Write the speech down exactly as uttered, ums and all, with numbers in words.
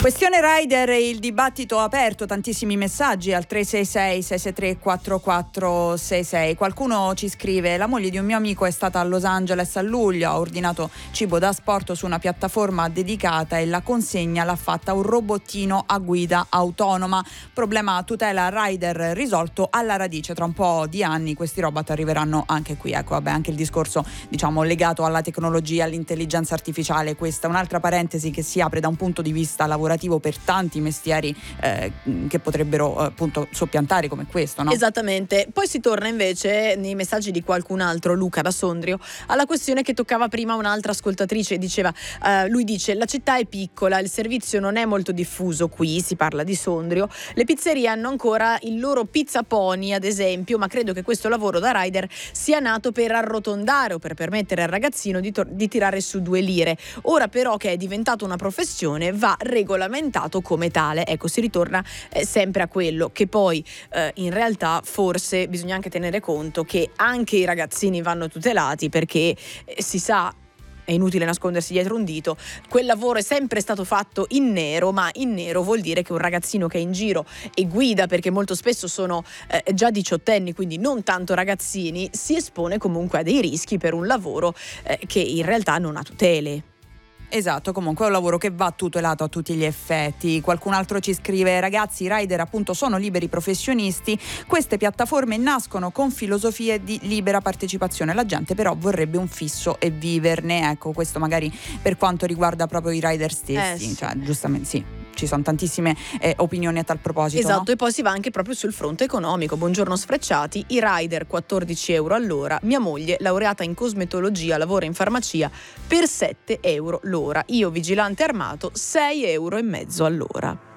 Questione rider e il dibattito aperto, tantissimi messaggi al tre sei sei sei sei tre quattro quattro sei sei. Qualcuno ci scrive: la moglie di un mio amico è stata a Los Angeles a luglio, ha ordinato cibo da asporto su una piattaforma dedicata e la consegna l'ha fatta un robottino a guida autonoma. Problema tutela rider risolto alla radice. Tra un po' di anni questi robot arriveranno anche qui. Ecco, vabbè, anche il discorso, diciamo, legato alla tecnologia, all'intelligenza artificiale. Questa è un'altra parentesi che si apre da un punto di vista lavorativo per tanti mestieri eh, che potrebbero appunto soppiantare, come questo, no? Esattamente. Poi si torna invece nei messaggi di qualcun altro, Luca da Sondrio, alla questione che toccava prima un'altra ascoltatrice. Diceva, eh, lui dice: la città è piccola, il servizio non è molto diffuso qui, si parla di Sondrio, le pizzerie hanno ancora il loro pizza pony ad esempio, ma credo che questo lavoro da rider sia nato per arrotondare o per permettere al ragazzino di, tor- di tirare su due lire. Ora però che è diventato una professione va regolamentato come tale. Ecco, si ritorna eh, sempre a quello che poi eh, in realtà forse bisogna anche tenere conto che anche i ragazzini vanno tutelati, perché eh, si sa, è inutile nascondersi dietro un dito, quel lavoro è sempre stato fatto in nero, ma in nero vuol dire che un ragazzino che è in giro e guida, perché molto spesso sono eh, già diciottenni, quindi non tanto ragazzini, si espone comunque a dei rischi per un lavoro eh, che in realtà non ha tutele. Esatto, comunque è un lavoro che va tutelato a tutti gli effetti. Qualcun altro ci scrive: ragazzi, i rider appunto sono liberi professionisti, queste piattaforme nascono con filosofie di libera partecipazione, la gente però vorrebbe un fisso e viverne. Ecco, questo magari per quanto riguarda proprio i rider stessi, eh sì. Cioè giustamente sì, ci sono tantissime eh, opinioni a tal proposito. Esatto, no? E poi si va anche proprio sul fronte economico. Buongiorno sfrecciati, i rider quattordici euro all'ora, mia moglie laureata in cosmetologia lavora in farmacia per sette euro l'ora, io vigilante armato sei euro e mezzo all'ora.